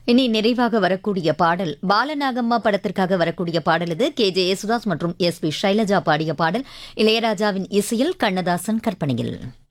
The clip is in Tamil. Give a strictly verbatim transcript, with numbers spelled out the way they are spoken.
இனி நிறைவாக வரக்கூடிய பாடல் பாலநாகம்மா படத்திற்காக வரக்கூடிய பாடல் இது. கே ஜே யேசுதாஸ் மற்றும் எஸ் பி ஷைலஜா பாடிய பாடல். இளையராஜாவின் இசையில், கண்ணதாசன் கற்பனையில்.